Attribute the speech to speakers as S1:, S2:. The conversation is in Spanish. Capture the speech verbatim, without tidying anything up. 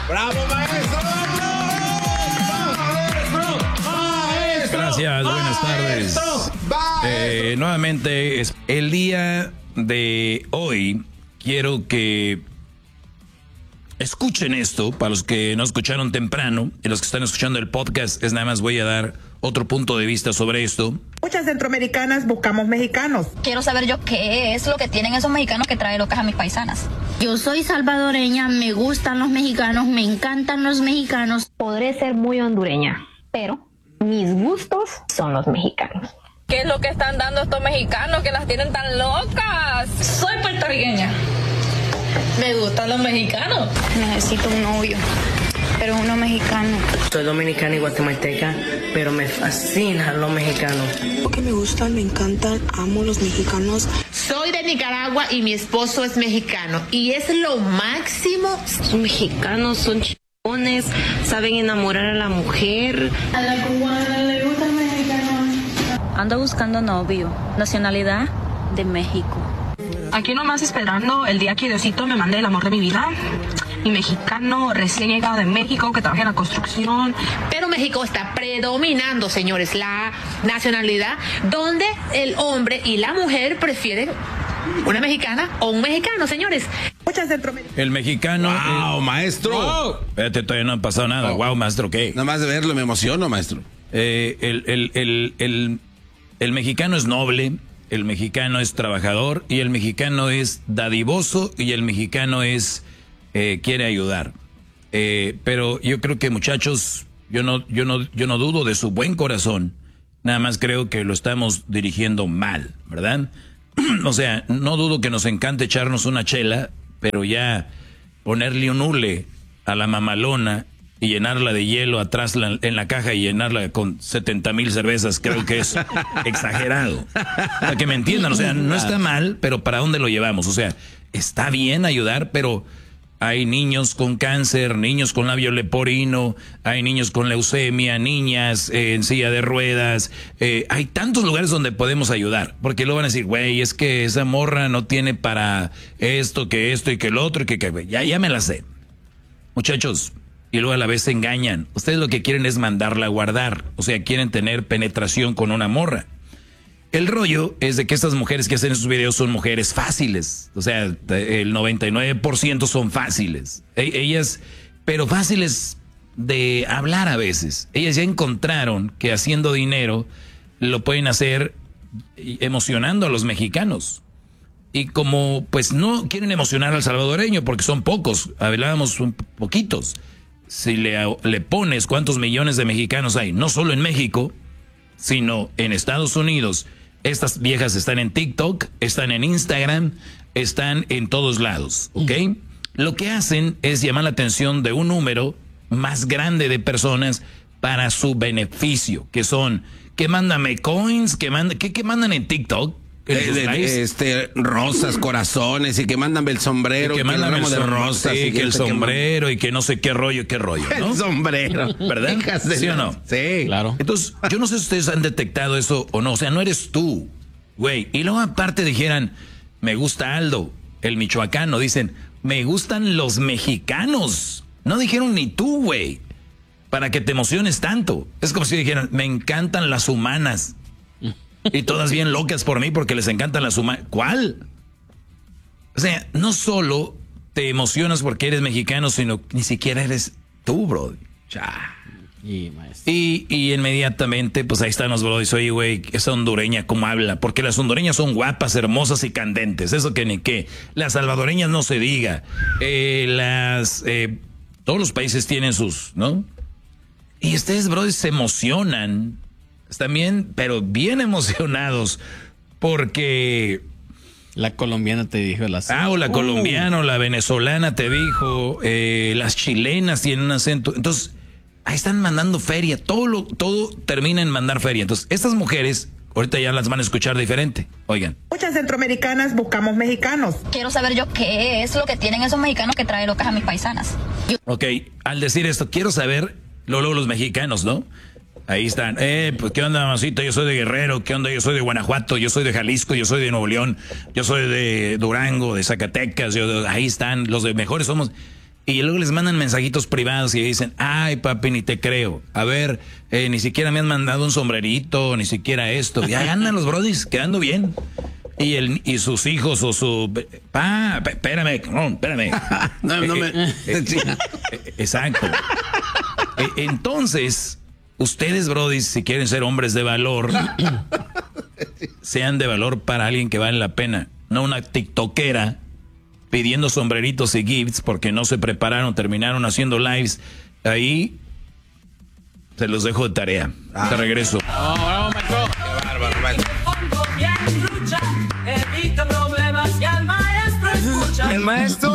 S1: ¡Bravo, maestro! ¡Maestro!
S2: Gracias, buenas tardes. Eh, nuevamente, es el día de hoy. Quiero que escuchen esto, para los que no escucharon temprano y los que están escuchando el podcast, es nada más voy a dar otro punto de vista sobre esto.
S3: Muchas centroamericanas buscamos mexicanos.
S4: Quiero saber yo qué es lo que tienen esos mexicanos que traen locas a mis paisanas.
S5: Yo soy salvadoreña, me gustan los mexicanos, me encantan los mexicanos.
S6: Podré ser muy hondureña, pero mis gustos son los mexicanos.
S7: ¿Qué es lo que están dando estos mexicanos que las tienen tan locas? Soy puertorriqueña. Me gustan los mexicanos.
S8: Necesito un novio, pero uno mexicano.
S9: Soy dominicana y guatemalteca, pero me fascinan los mexicanos.
S10: Porque me gustan, me encantan, amo los mexicanos.
S11: Soy de Nicaragua y mi esposo es mexicano y es lo máximo.
S12: Son mexicanos, son chingones, saben enamorar a la mujer.
S13: A la cubana le gusta el mexicano.
S14: Ando buscando novio, nacionalidad de México.
S15: Aquí nomás esperando el día que Diosito me mande el amor de mi vida. Mi mexicano recién llegado de México que trabaja en la construcción.
S11: Pero México está predominando, señores, la nacionalidad donde el hombre y la mujer prefieren una mexicana o un mexicano, señores.
S3: Muchas centroamericanas.
S2: El mexicano.
S1: ¡Wow,
S2: el...
S1: maestro!
S2: Wow. Espérate, todavía no ha pasado nada. ¡Wow, wow, maestro, qué!
S1: Nada más de verlo me emociono, maestro.
S2: Eh, el, el, el, el, el mexicano es noble, el mexicano es trabajador y el mexicano es dadivoso y el mexicano es eh, quiere ayudar. Eh, pero yo creo que, muchachos, yo no, yo no, yo no dudo de su buen corazón. Nada más creo que lo estamos dirigiendo mal, ¿verdad? O sea, no dudo que nos encante echarnos una chela, pero ya ponerle un hule a la mamalona y llenarla de hielo atrás la, en la caja y llenarla con setenta mil cervezas, creo que es exagerado. Para que me entiendan, o sea, no está mal, pero ¿para dónde lo llevamos? O sea, está bien ayudar, pero hay niños con cáncer, niños con labio leporino, hay niños con leucemia, niñas eh, en silla de ruedas. Eh, hay tantos lugares donde podemos ayudar, porque luego van a decir, güey, es que esa morra no tiene para esto, que esto y que el otro, y que, que ya, ya me la sé. Muchachos, y luego a la vez se engañan. Ustedes lo que quieren es mandarla a guardar. O sea, quieren tener penetración con una morra. El rollo es de que estas mujeres que hacen esos videos son mujeres fáciles. O sea, el noventa y nueve por ciento son fáciles. E- ellas, pero fáciles de hablar a veces. Ellas ya encontraron que haciendo dinero lo pueden hacer emocionando a los mexicanos. Y como pues no quieren emocionar al salvadoreño porque son pocos, hablábamos un poquitos. Si le, le pones cuántos millones de mexicanos hay, no solo en México, sino en Estados Unidos. Estas viejas están en TikTok, están en Instagram, están en todos lados, ¿ok? Uh-huh. Lo que hacen es llamar la atención de un número más grande de personas para su beneficio, que son, que mándame coins, que mandan, ¿qué, qué mandan en TikTok?
S1: De, de, este, rosas, corazones, y que mandan el sombrero,
S2: y que mandan el
S1: de rosas,
S2: sí, y que el sombrero, que y que no sé qué rollo, qué rollo, ¿no?
S1: El sombrero,
S2: ¿verdad? ¿Sí o no?
S1: Sí, claro.
S2: Entonces, yo no sé si ustedes han detectado eso o no, o sea, no eres tú, güey. Y luego aparte dijeran, me gusta Aldo, el michoacano, dicen, me gustan los mexicanos. No dijeron ni tú, güey, para que te emociones tanto. Es como si dijeran, me encantan las humanas. Y todas bien locas por mí porque les encantan las humanas. ¿Cuál? O sea, no solo te emocionas porque eres mexicano, sino ni siquiera eres tú, bro. Ya. Y, y, y inmediatamente, pues ahí están los brodis. Oye, güey, esa hondureña, ¿cómo habla? Porque las hondureñas son guapas, hermosas y candentes. Eso que ni qué. Las salvadoreñas no se diga. Eh, las... Eh, todos los países tienen sus, ¿no? Y ustedes, brodis, se emocionan también, pero bien emocionados, porque
S16: la colombiana te dijo las
S2: ah, o la uh. colombiana o la venezolana te dijo, eh, las chilenas tienen un acento, entonces ahí están mandando feria, todo lo, todo termina en mandar feria. Entonces estas mujeres ahorita ya las van a escuchar diferente. Oigan,
S3: muchas centroamericanas buscamos mexicanos.
S4: Quiero saber yo qué es lo que tienen esos mexicanos que traen locas a mis paisanas. Yo...
S2: Ok, al decir esto quiero saber luego los mexicanos, ¿no? Ahí están. Eh, pues, ¿qué onda, mamacita? Yo soy de Guerrero. ¿Qué onda? Yo soy de Guanajuato. Yo soy de Jalisco. Yo soy de Nuevo León. Yo soy de Durango, de Zacatecas. Yo, ahí están. Los de mejores somos. Y luego les mandan mensajitos privados y dicen, ay papi, ni te creo. A ver, eh, ni siquiera me han mandado un sombrerito, ni siquiera esto. Ya andan los brodis quedando bien. Y el y sus hijos o su... Pa, espérame, no, espérame.
S1: no, no me...
S2: Eh, eh, eh, exacto. Eh, entonces, ustedes, brodis, si quieren ser hombres de valor, sean de valor para alguien que vale la pena. No una tiktokera pidiendo sombreritos y gifts porque no se prepararon, terminaron haciendo lives. Ahí se los dejo de tarea. Ah. Te regreso.
S1: Oh, bravo, maestro. Qué bárbaro, maestro.
S17: El maestro